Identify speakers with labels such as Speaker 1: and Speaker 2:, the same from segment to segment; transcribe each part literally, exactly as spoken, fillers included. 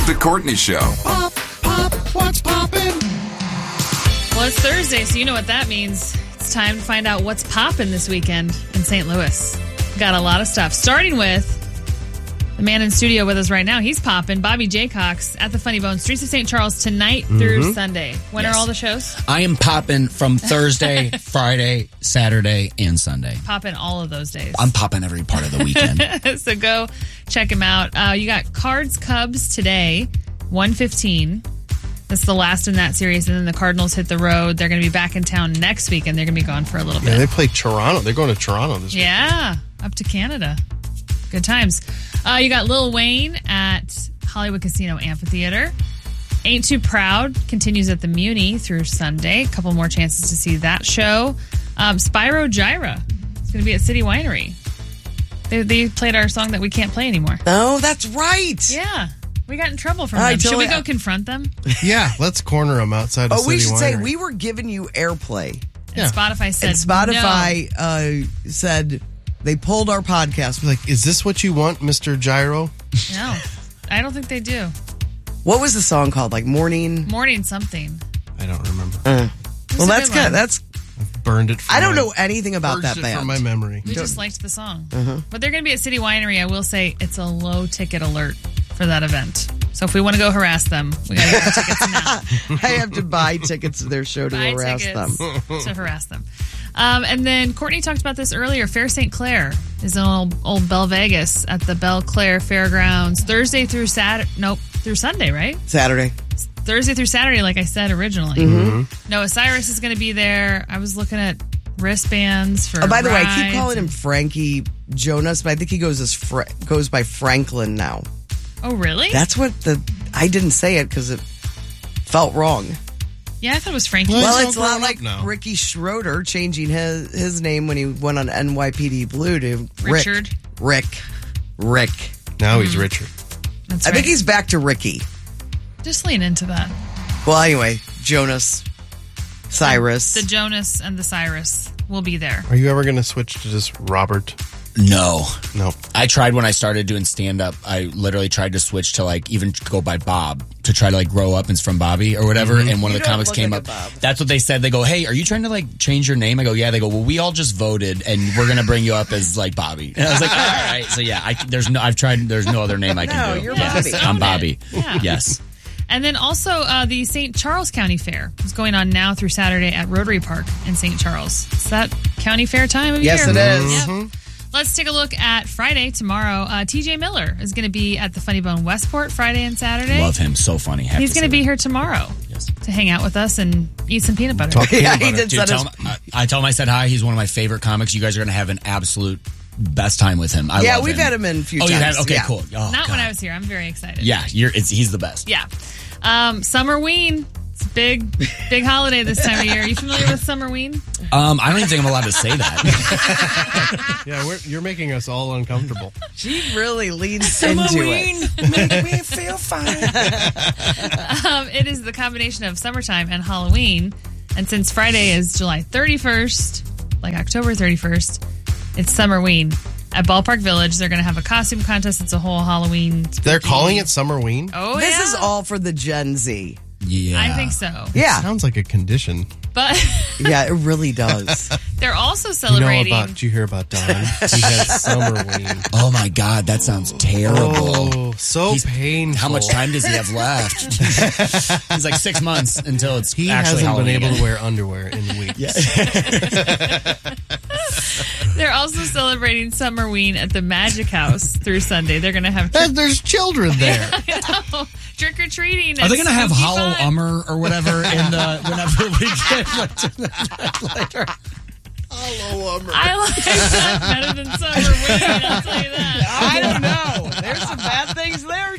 Speaker 1: The Courtney Show.
Speaker 2: Pop, pop, what's poppin'?
Speaker 3: Well, it's Thursday, so you know what that means. It's time to find out what's poppin' this weekend in Saint Louis. Got a lot of stuff. Starting with the man in studio with us right now. He's poppin'. Bobby Jaycox at the Funny Bone, Streets of Saint Charles, tonight mm-hmm. through Sunday. When yes. are all the shows?
Speaker 4: I am poppin' from Thursday, Friday, Saturday, and Sunday.
Speaker 3: Poppin' all of those days.
Speaker 4: I'm poppin' every part of the weekend.
Speaker 3: So go check him out. Uh, you got Cards Cubs today, one fifteen. That's the last in that series. And then the Cardinals hit the road. They're going to be back in town next week, and they're going to be gone for a little bit.
Speaker 2: Yeah, they play Toronto. They're going to Toronto this week.
Speaker 3: Yeah, up to Canada. Good times. Uh, you got Lil Wayne at Hollywood Casino Amphitheater. Ain't Too Proud continues at the Muni through Sunday. A couple more chances to see that show. Um, Spyro Gyra is going to be at City Winery. They, they played our song that we can't play anymore.
Speaker 5: Oh, that's right.
Speaker 3: Yeah. We got in trouble from
Speaker 5: I
Speaker 3: them. Should
Speaker 5: totally,
Speaker 3: we go confront them?
Speaker 2: Yeah, let's corner them outside of
Speaker 5: Oh,
Speaker 2: City
Speaker 5: we should
Speaker 2: Winery.
Speaker 5: say we were giving you airplay.
Speaker 3: And
Speaker 2: Yeah.
Speaker 3: Spotify said
Speaker 5: And Spotify
Speaker 3: no.
Speaker 5: uh, said they pulled our podcast.
Speaker 2: Like, is this what you want, Mister Gyro?
Speaker 3: No, I don't think they do.
Speaker 5: What was the song called? Like Morning?
Speaker 3: Morning something.
Speaker 2: I don't remember.
Speaker 5: Uh,
Speaker 3: was
Speaker 5: well,
Speaker 3: a
Speaker 5: that's
Speaker 3: good
Speaker 5: good.
Speaker 3: one.
Speaker 5: That's.
Speaker 2: I've burned it from
Speaker 5: I don't
Speaker 2: my,
Speaker 5: know anything about
Speaker 2: purged
Speaker 5: that
Speaker 2: it
Speaker 5: band.
Speaker 2: from my memory.
Speaker 3: We just liked the song.
Speaker 5: Uh-huh.
Speaker 3: But they're going to be at City Winery. I will say it's a low ticket alert for that event. So if we want to go harass them, we got to get tickets now.
Speaker 5: I have to buy tickets to their show to
Speaker 3: Buy
Speaker 5: harass
Speaker 3: tickets
Speaker 5: them.
Speaker 3: to harass them. Um, and then Courtney talked about this earlier. Fair Saint Clair is in old, old Belle Vegas at the Belle Claire Fairgrounds Thursday through Saturday. Nope, through Sunday, right?
Speaker 5: Saturday.
Speaker 3: Thursday through Saturday, like I said originally.
Speaker 5: Mm-hmm.
Speaker 3: Noah Cyrus is going to be there. I was looking at wristbands for.
Speaker 5: Oh, by the way, I keep
Speaker 3: rides
Speaker 5: calling him
Speaker 3: and-
Speaker 5: Frankie Jonas, but I think he goes as Fra- goes by Franklin now.
Speaker 3: Oh, really?
Speaker 5: That's what the. I didn't say it because it felt wrong.
Speaker 3: Yeah, I thought it was Frankie.
Speaker 2: Well,
Speaker 5: Well,
Speaker 2: he's
Speaker 5: it's
Speaker 2: all
Speaker 5: a lot
Speaker 2: grown
Speaker 5: like
Speaker 2: up now.
Speaker 5: Ricky Schroeder changing his his name when he went on N Y P D Blue to Rick.
Speaker 3: Richard.
Speaker 5: Rick. Rick.
Speaker 2: Now he's Richard.
Speaker 3: That's
Speaker 5: I
Speaker 3: right.
Speaker 5: think he's back to Ricky.
Speaker 3: Just lean into that.
Speaker 5: Well, anyway, Jonas, Cyrus.
Speaker 3: The Jonas and the Cyrus will be there.
Speaker 2: Are you ever going to switch to just Robert?
Speaker 4: No.
Speaker 2: No.
Speaker 4: I tried when I started doing stand-up. I literally tried to switch to, like, even go by Bob to try to, like, grow up and from Bobby or whatever.
Speaker 2: Mm-hmm.
Speaker 4: And one
Speaker 5: You
Speaker 4: of the
Speaker 5: don't
Speaker 4: comics
Speaker 5: look
Speaker 4: came
Speaker 5: like
Speaker 4: up.
Speaker 5: a Bob.
Speaker 4: That's what they said. They go, hey, are you trying to, like, change your name? I go, yeah. They go, well, we all just voted and we're going to bring you up as, like, Bobby. And I was like, all right. So, yeah, I, there's no, I've tried, there's no other name I can
Speaker 5: No,
Speaker 4: do.
Speaker 5: you're
Speaker 4: Yes,
Speaker 5: Bobby.
Speaker 4: I'm
Speaker 3: Own
Speaker 4: Bobby.
Speaker 3: it. Yeah.
Speaker 4: Yes.
Speaker 3: And then also uh, the Saint Charles County Fair is going on now through Saturday at Rotary Park in Saint Charles. It's that county fair time of
Speaker 5: Yes,
Speaker 3: year.
Speaker 5: it is.
Speaker 3: Yep. Let's take a look at Friday tomorrow. Uh, T J Miller is going to be at the Funny Bone Westport Friday and Saturday.
Speaker 4: Love him. So funny. Have
Speaker 3: He's
Speaker 4: to
Speaker 3: going to
Speaker 4: say
Speaker 3: be
Speaker 4: that.
Speaker 3: here tomorrow
Speaker 4: Yes.
Speaker 3: to hang out with us and eat some peanut butter.
Speaker 2: Talk
Speaker 5: Yeah,
Speaker 2: peanut
Speaker 5: he
Speaker 2: butter.
Speaker 5: did
Speaker 4: Dude,
Speaker 5: set
Speaker 4: tell
Speaker 5: his-
Speaker 4: him, I, I told him I said hi. He's one of my favorite comics. You guys are going to have an absolute best time with him. I
Speaker 5: Yeah,
Speaker 4: love
Speaker 5: we've
Speaker 4: him.
Speaker 5: had him in a few
Speaker 4: oh,
Speaker 5: times.
Speaker 4: you have? Okay,
Speaker 5: Yeah.
Speaker 4: cool. Oh,
Speaker 3: Not when
Speaker 4: God.
Speaker 3: I was here. I'm very excited.
Speaker 4: Yeah, you're. It's, he's the best.
Speaker 3: Yeah. Um, Summerween. It's a big, big holiday this time of year. Are you familiar with Summerween?
Speaker 4: Um, I don't even think I'm allowed to say that.
Speaker 2: Yeah, we're, you're making us all uncomfortable.
Speaker 5: She really leans into it.
Speaker 4: Make me feel fine.
Speaker 3: Um, it is the combination of summertime and Halloween. And since Friday is July thirty-first, like October thirty-first, it's Summerween. At Ballpark Village, they're going to have a costume contest. It's a whole Halloween.
Speaker 2: They're
Speaker 3: spooky-
Speaker 2: calling it Summerween?
Speaker 3: Oh,
Speaker 5: This
Speaker 3: yeah.
Speaker 5: is all for the Gen Z.
Speaker 4: Yeah,
Speaker 3: I think so.
Speaker 5: Yeah.
Speaker 2: Sounds like a condition.
Speaker 3: But
Speaker 5: Yeah, it really does.
Speaker 3: they're also
Speaker 2: You know
Speaker 3: celebrating.
Speaker 2: about, did you hear about Don? He had Summerween.
Speaker 4: Oh my God, that sounds terrible.
Speaker 2: Oh, so
Speaker 4: He's-
Speaker 2: painful.
Speaker 4: How much time does he have left? He's like six months until it's
Speaker 2: He
Speaker 4: actually
Speaker 2: hasn't been
Speaker 4: Halloween
Speaker 2: able
Speaker 4: again.
Speaker 2: to wear underwear in weeks.
Speaker 3: They're also celebrating Summerween at the Magic House through Sunday. They're going to have
Speaker 2: And there's children there.
Speaker 3: trick or treating.
Speaker 4: Are they going to have Hollow Ummer or whatever in the whenever we get like, to the later?
Speaker 2: Hollow Ummer.
Speaker 3: I like that better than Summerween. I'll tell you that.
Speaker 5: I don't know. There's some bad things there,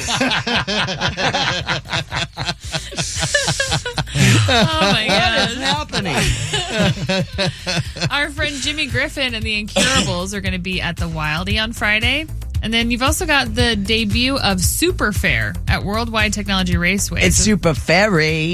Speaker 5: too.
Speaker 3: Oh my
Speaker 5: What is
Speaker 3: gosh.
Speaker 5: happening?
Speaker 3: Our friend Jimmy Griffin and the Incurables are going to be at the Wildie on Friday. And then you've also got the debut of Super Fair at Worldwide Technology Raceway.
Speaker 5: It's
Speaker 3: So-
Speaker 5: Super Ferry.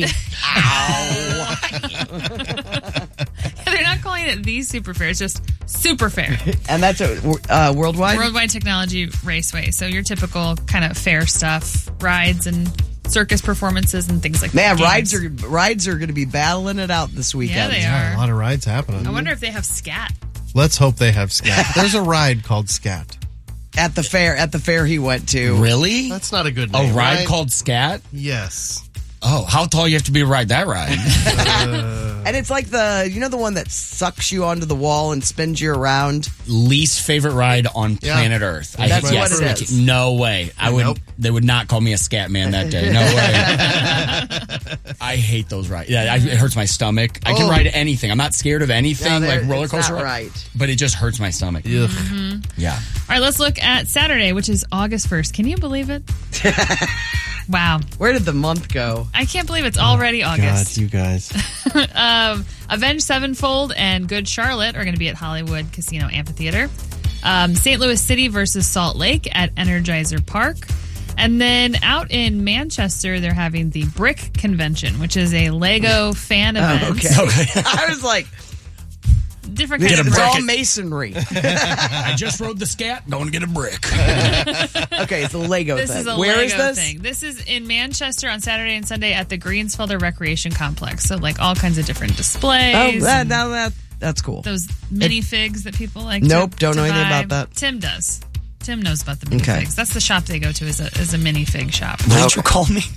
Speaker 3: They're not calling it the Super Fair. It's just Super Fair.
Speaker 5: And that's a, uh, worldwide?
Speaker 3: Worldwide Technology Raceway. So your typical kind of fair stuff. rides and circus performances and things like
Speaker 5: Man,
Speaker 3: that.
Speaker 5: rides are rides are going to be battling it out this weekend.
Speaker 3: they
Speaker 2: Yeah,
Speaker 3: are.
Speaker 2: a lot of rides happening.
Speaker 3: I wonder if they have scat.
Speaker 2: Let's hope they have scat. There's a ride called Scat.
Speaker 5: At the fair, at the fair he went to.
Speaker 4: Really?
Speaker 2: That's not a good
Speaker 4: A
Speaker 2: name,
Speaker 4: ride
Speaker 2: right?
Speaker 4: called Scat?
Speaker 2: Yes.
Speaker 4: Oh, how tall you have to be to ride that ride?
Speaker 5: And it's like the, you know, the one that sucks you onto the wall and spins you around.
Speaker 4: Least favorite ride on
Speaker 2: Yeah.
Speaker 4: planet Earth. I,
Speaker 5: That's
Speaker 4: yes,
Speaker 5: what it is.
Speaker 4: No way. I would.
Speaker 2: Nope.
Speaker 4: They would not call me a scat man that day. No way. I hate those rides. Yeah, I, it hurts my stomach. I can
Speaker 2: Oh.
Speaker 4: ride anything. I'm not scared of anything
Speaker 5: No,
Speaker 4: like
Speaker 5: they're-
Speaker 4: roller
Speaker 5: it's
Speaker 4: coaster
Speaker 5: not
Speaker 4: ride,
Speaker 5: right.
Speaker 4: but it just hurts my stomach.
Speaker 2: Ugh.
Speaker 4: Yeah.
Speaker 3: All right, let's look at Saturday, which is August first. Can you believe it? Wow.
Speaker 5: Where did the month go?
Speaker 3: I can't believe it's already
Speaker 2: God,
Speaker 3: August.
Speaker 2: you guys.
Speaker 3: um, Avenged Sevenfold and Good Charlotte are going to be at Hollywood Casino Amphitheater. Um, Saint Louis City versus Salt Lake at Energizer Park. And then out in Manchester, they're having the Brick Convention, which is a Lego fan event.
Speaker 5: Oh, okay. I was like,
Speaker 3: Different
Speaker 5: this
Speaker 3: kind of
Speaker 5: is
Speaker 3: brick.
Speaker 5: all masonry.
Speaker 4: I just rode the scat. Going to get a brick.
Speaker 5: Okay, it's a Lego
Speaker 3: This
Speaker 5: thing.
Speaker 3: is a
Speaker 5: Where
Speaker 3: Lego
Speaker 5: is this?
Speaker 3: thing. This is in Manchester on Saturday and Sunday at the Greensfelder Recreation Complex. So, like, all kinds of different displays.
Speaker 5: Oh, that,
Speaker 3: and
Speaker 5: now that, that's cool.
Speaker 3: those minifigs that people like
Speaker 5: Nope,
Speaker 3: to,
Speaker 5: don't
Speaker 3: to
Speaker 5: know anything
Speaker 3: buy.
Speaker 5: about that.
Speaker 3: Tim does. Tim knows about the minifigs.
Speaker 5: Okay.
Speaker 3: That's the shop they go to is a, is a minifig shop.
Speaker 4: What did you call me?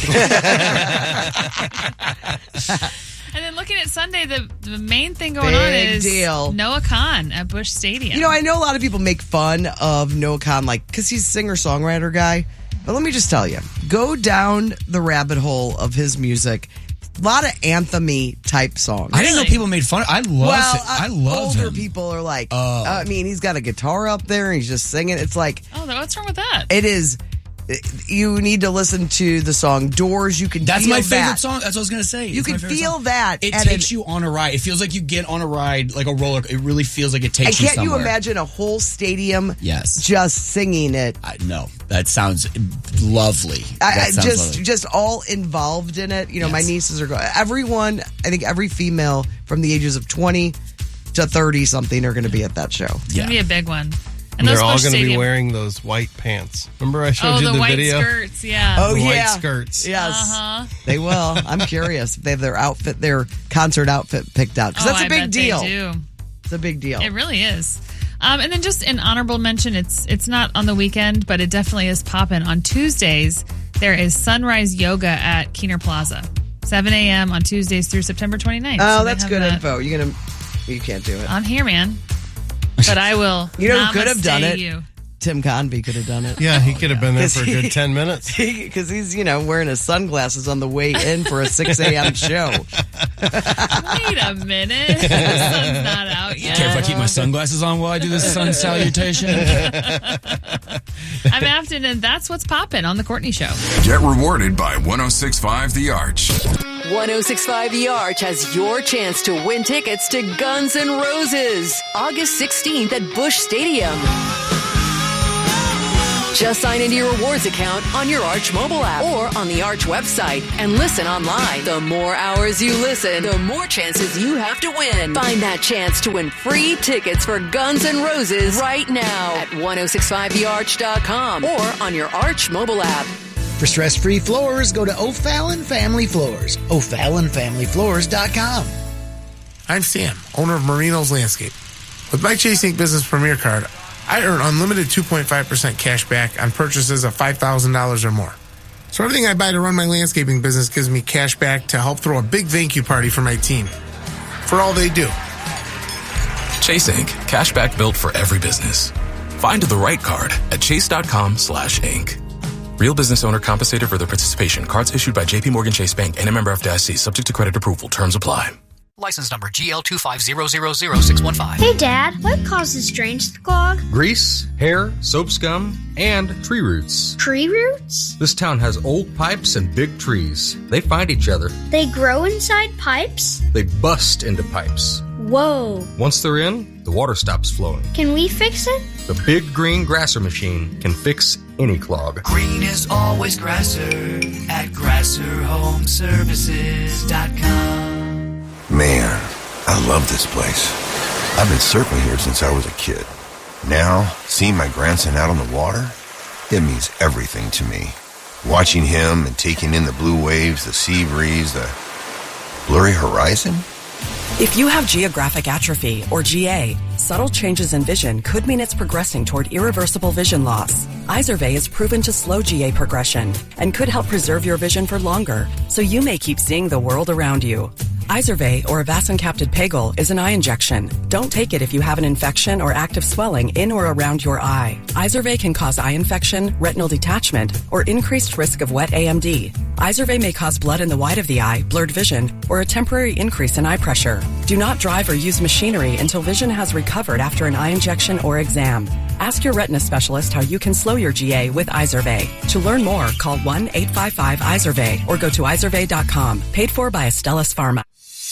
Speaker 3: And then looking at Sunday, the, the main thing going
Speaker 5: Big
Speaker 3: on is
Speaker 5: deal.
Speaker 3: Noah Khan at Busch Stadium.
Speaker 5: You know, I know a lot of people make fun of Noah Khan, like, because he's a singer-songwriter guy. But let me just tell you, go down the rabbit hole of his music. A lot of anthem-y type songs.
Speaker 4: I didn't know people made fun. I love
Speaker 5: well,
Speaker 4: it. I
Speaker 5: uh,
Speaker 4: love
Speaker 5: older
Speaker 4: him.
Speaker 5: people are like,
Speaker 4: Oh.
Speaker 5: I mean, he's got a guitar up there and he's just singing. It's like,
Speaker 3: oh, what's wrong with that?
Speaker 5: it is, you need to listen to the song Doors. You can
Speaker 4: That's
Speaker 5: feel
Speaker 4: my favorite
Speaker 5: that.
Speaker 4: song. That's what I was gonna say.
Speaker 5: You
Speaker 4: It's my
Speaker 5: can
Speaker 4: favorite
Speaker 5: feel
Speaker 4: song.
Speaker 5: that.
Speaker 4: It
Speaker 5: at
Speaker 4: takes
Speaker 5: an-
Speaker 4: you on a ride. It feels like you get on a ride, like a roller. It really feels like it
Speaker 5: And
Speaker 4: takes you
Speaker 5: can't you
Speaker 4: somewhere.
Speaker 5: imagine a whole stadium
Speaker 4: Yes.
Speaker 5: just singing it?
Speaker 4: I, no, that sounds lovely.
Speaker 5: I,
Speaker 4: That
Speaker 5: I
Speaker 4: sounds
Speaker 5: just
Speaker 4: lovely.
Speaker 5: just all involved in it. You know, my
Speaker 4: Yes.
Speaker 5: nieces are going. Everyone, I think every female from the ages of twenty to thirty something are going to be at that show.
Speaker 3: It's
Speaker 4: yeah.
Speaker 3: going to be a big one.
Speaker 2: And they're
Speaker 3: those
Speaker 2: all
Speaker 3: Busch
Speaker 2: going to be
Speaker 3: Stadium-
Speaker 2: wearing those white pants. Remember I showed
Speaker 3: Oh,
Speaker 2: you
Speaker 3: the,
Speaker 2: the,
Speaker 3: white
Speaker 2: video?
Speaker 3: skirts, yeah.
Speaker 5: Oh
Speaker 2: The white
Speaker 5: yeah,
Speaker 2: skirts.
Speaker 5: Yes,
Speaker 3: Uh-huh.
Speaker 5: they will. I'm curious if they have their outfit, their concert outfit picked out because
Speaker 3: Oh,
Speaker 5: that's a
Speaker 3: I
Speaker 5: big
Speaker 3: bet
Speaker 5: deal.
Speaker 3: They do.
Speaker 5: It's a big deal.
Speaker 3: It really is. Um, and then just an honorable mention, it's it's not on the weekend, but it definitely is popping. On Tuesdays, there is Sunrise Yoga at Keener Plaza. seven a.m. on Tuesdays through September twenty-ninth.
Speaker 5: Oh,
Speaker 3: So they
Speaker 5: that's
Speaker 3: have
Speaker 5: good
Speaker 3: that.
Speaker 5: info. You're gonna, you can't do it.
Speaker 3: I'm here, man. But I will.
Speaker 5: You know who could have done
Speaker 3: namaste
Speaker 5: it?
Speaker 3: You.
Speaker 5: Tim Convey could have done it.
Speaker 2: Yeah, he could have been there for a
Speaker 5: Is he-
Speaker 2: good ten minutes.
Speaker 5: Because he's, you know, wearing his sunglasses on the way in for a six a.m. show.
Speaker 3: Wait a minute. The sun's not out yet.
Speaker 4: Care if I keep my sunglasses on while I do this sun salutation?
Speaker 3: I'm Afton, and that's what's popping on The Courtney Show.
Speaker 1: Get rewarded by one oh six point five The Arch.
Speaker 6: one oh six point five The Arch has your chance to win tickets to Guns N' Roses August sixteenth at Busch Stadium. Just sign into your rewards account on your Arch mobile app or on the Arch website and listen online. The more hours you listen, the more chances you have to win. Find that chance to win free tickets for Guns N' Roses right now at ten sixty-five the arch dot com or on your Arch mobile app.
Speaker 7: For stress-free floors, go to O'Fallon Family Floors. O'Fallon Family Floors dot com.
Speaker 8: I'm Sam, owner of Marino's Landscape. With my Chase Incorporated. Business Premier Card, I earn unlimited two point five percent cash back on purchases of five thousand dollars or more. So everything I buy to run my landscaping business gives me cash back to help throw a big thank you party for my team. For all they do.
Speaker 1: Chase Incorporated. Cashback built for every business. Find the right card at chase.com slash inc. Real business owner compensated for their participation. Cards issued by J P Morgan Chase Bank and a member F D I C. Subject to credit approval. Terms apply.
Speaker 9: License number G L two five zero zero zero six one five.
Speaker 10: Hey, Dad, what causes drains to clog?
Speaker 11: Grease, hair, soap scum, and tree roots.
Speaker 10: Tree roots?
Speaker 11: This town has old pipes and big trees. They find each other.
Speaker 10: They grow inside pipes?
Speaker 11: They bust into pipes.
Speaker 10: Whoa.
Speaker 11: Once they're in, the water stops flowing.
Speaker 10: Can we fix it?
Speaker 11: The Big Green Grasser Machine can fix any clog.
Speaker 9: Green is always Grasser at grasser home services dot com.
Speaker 12: Man, I love this place. I've been surfing here since I was a kid. Now, seeing my grandson out on the water, it means everything to me. Watching him and taking in the blue waves, the sea breeze, the blurry horizon.
Speaker 13: If you have geographic atrophy, or G A, subtle changes in vision could mean it's progressing toward irreversible vision loss. Izervay is proven to slow G A progression and could help preserve your vision for longer, so you may keep seeing the world around you. Izervay, or avacincaptad pegol, is an eye injection. Don't take it if you have an infection or active swelling in or around your eye. Izervay can cause eye infection, retinal detachment, or increased risk of wet A M D. Izervay may cause blood in the white of the eye, blurred vision, or a temporary increase in eye pressure. Do not drive or use machinery until vision has recovered after an eye injection or exam. Ask your retina specialist how you can slow your G A with Izervay. To learn more, call one eight five five Izervay or go to izervay dot com. Paid for by Astellas Pharma.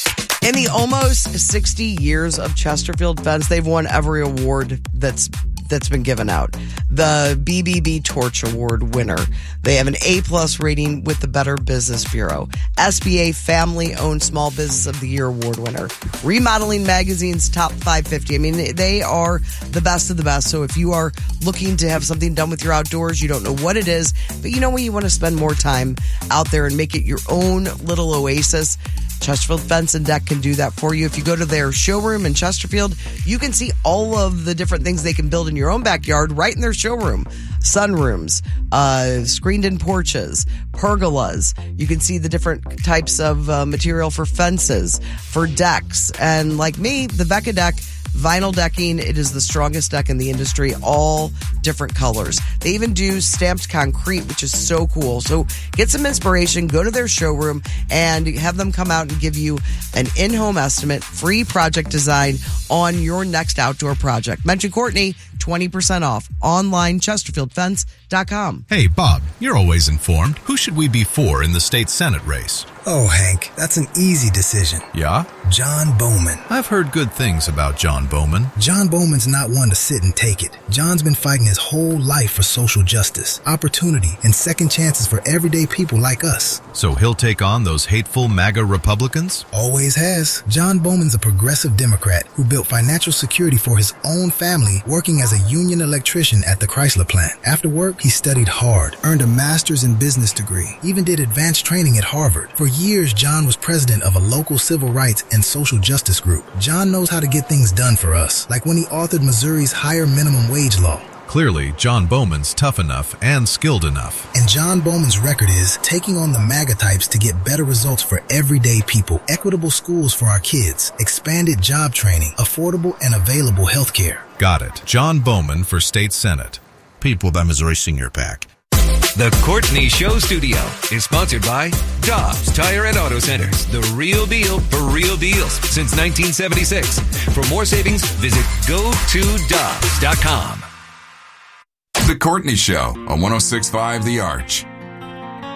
Speaker 5: In the almost sixty years of Chesterfield Fence, they've won every award that's that's been given out. The B B B Torch Award winner. They have an A-plus rating with the Better Business Bureau. S B A Family Owned Small Business of the Year Award winner. Remodeling Magazine's Top five fifty. I mean, they are the best of the best. So if you are looking to have something done with your outdoors, you don't know what it is, but you know when you want to spend more time out there and make it your own little oasis, Chesterfield Fence and Deck can do that for you. If you go to their showroom in Chesterfield, you can see all of the different things they can build in your own backyard right in their showroom. Sunrooms, uh, screened-in porches, pergolas. You can see the different types of uh, material for fences, for decks. And like me, the Vecca Deck, vinyl decking, it is the strongest deck in the industry, all different colors. They even do stamped concrete, which is so cool. So get some inspiration, go to their showroom, and have them come out and give you an in-home estimate, free project design on your next outdoor project. Mention Courtney, twenty percent off, online, chesterfield fence dot com.
Speaker 14: Hey, Bob, you're always informed. Who should we be for in the state Senate race?
Speaker 15: Oh, Hank, that's an easy decision.
Speaker 14: Yeah?
Speaker 15: John Bowman.
Speaker 14: I've heard good things about John Bowman.
Speaker 15: John Bowman's not one to sit and take it. John's been fighting his whole life for social justice, opportunity, and second chances for everyday people like us.
Speaker 14: So he'll take on those hateful MAGA Republicans?
Speaker 15: Always has. John Bowman's a progressive Democrat who built financial security for his own family working as a union electrician at the Chrysler plant. After work, he studied hard, earned a master's in business degree, even did advanced training at Harvard. For years, John was president of a local civil rights and social justice group. John knows how to get things done for us, like when he authored Missouri's higher minimum wage law.
Speaker 14: Clearly, John Bowman's tough enough and skilled enough.
Speaker 15: And John Bowman's record is taking on the MAGA types to get better results for everyday people, equitable schools for our kids, expanded job training, affordable and available health care.
Speaker 14: Got it. John Bowman for State Senate.
Speaker 16: Paid for by Missouri Senior PAC.
Speaker 17: The Courtney Show Studio is sponsored by Dobbs Tire and Auto Centers. The real deal for real deals since nineteen seventy-six. For more savings, visit go to dobbs dot com.
Speaker 18: The Courtney Show on one oh six point five The Arch.